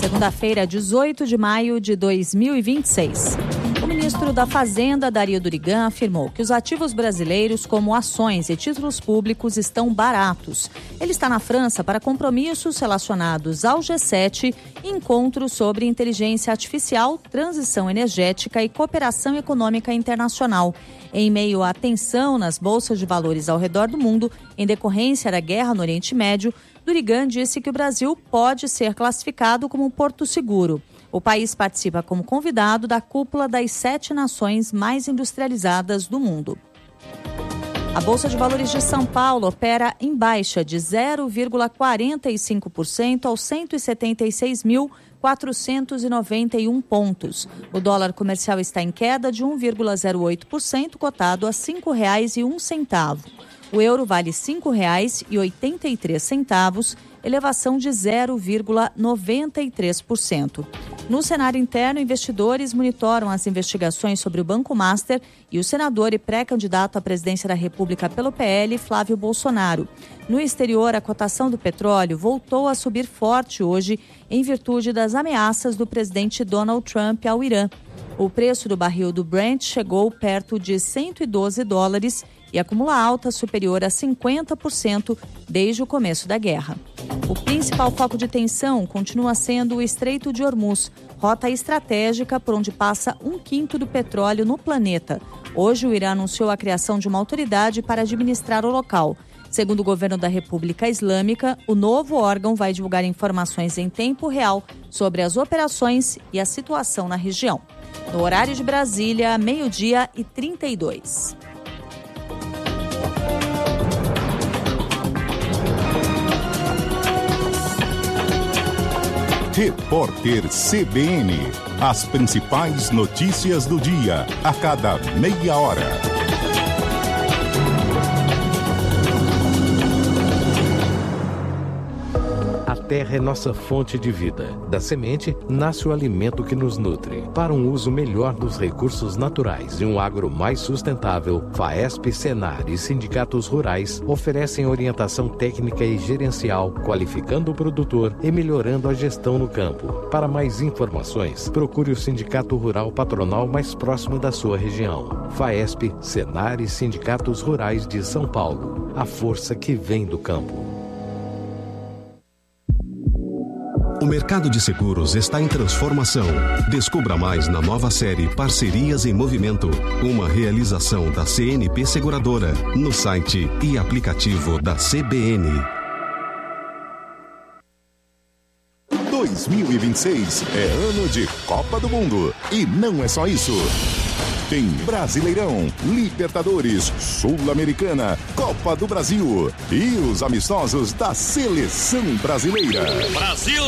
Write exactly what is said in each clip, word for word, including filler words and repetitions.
Segunda-feira, dezoito de maio de dois mil e vinte e seis. O ministro da Fazenda, Dario Durigan, afirmou que os ativos brasileiros, como ações e títulos públicos, estão baratos. Ele está na França para compromissos relacionados ao G sete e encontros sobre inteligência artificial, transição energética e cooperação econômica internacional. Em meio à tensão nas bolsas de valores ao redor do mundo, em decorrência da guerra no Oriente Médio, Durigan disse que o Brasil pode ser classificado como um porto seguro. O país participa como convidado da cúpula das sete nações mais industrializadas do mundo. A Bolsa de Valores de São Paulo opera em baixa de zero vírgula quarenta e cinco por cento aos cento e setenta e seis mil quatrocentos e noventa e um pontos. O dólar comercial está em queda de um vírgula zero oito por cento, cotado a cinco reais e um centavo. O euro vale cinco reais e oitenta e três centavos, elevação de zero vírgula noventa e três por cento. No cenário interno, investidores monitoram as investigações sobre o Banco Master e o senador e pré-candidato à presidência da República pelo P L, Flávio Bolsonaro. No exterior, a cotação do petróleo voltou a subir forte hoje em virtude das ameaças do presidente Donald Trump ao Irã. O preço do barril do Brent chegou perto de cento e doze dólares e acumula alta superior a cinquenta por cento desde o começo da guerra. O principal foco de tensão continua sendo o Estreito de Hormuz, rota estratégica por onde passa um quinto do petróleo no planeta. Hoje, o Irã anunciou a criação de uma autoridade para administrar o local. Segundo o governo da República Islâmica, o novo órgão vai divulgar informações em tempo real sobre as operações e a situação na região. No horário de Brasília, meio-dia e trinta e dois. Repórter C B N. As principais notícias do dia, a cada meia hora. A terra é nossa fonte de vida. Da semente, nasce o alimento que nos nutre. Para um uso melhor dos recursos naturais e um agro mais sustentável, FAESP, Senar e sindicatos rurais oferecem orientação técnica e gerencial, qualificando o produtor e melhorando a gestão no campo. Para mais informações, procure o Sindicato Rural Patronal mais próximo da sua região. FAESP, Senar e sindicatos rurais de São Paulo. A força que vem do campo. O mercado de seguros está em transformação. Descubra mais na nova série Parcerias em Movimento, uma realização da C N P Seguradora, no site e aplicativo da C B N. dois mil e vinte e seis é ano de Copa do Mundo. E não é só isso. Tem Brasileirão, Libertadores, Sul-Americana, Copa do Brasil e os amistosos da Seleção Brasileira. Brasil!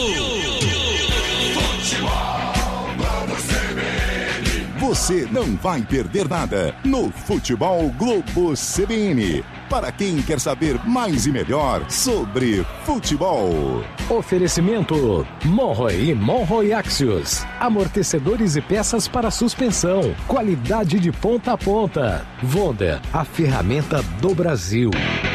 Você não vai perder nada no Futebol Globo C B N. Para quem quer saber mais e melhor sobre futebol. Oferecimento Monroe e Monroe Axios. Amortecedores e peças para suspensão. Qualidade de ponta a ponta. Wonder, a ferramenta do Brasil.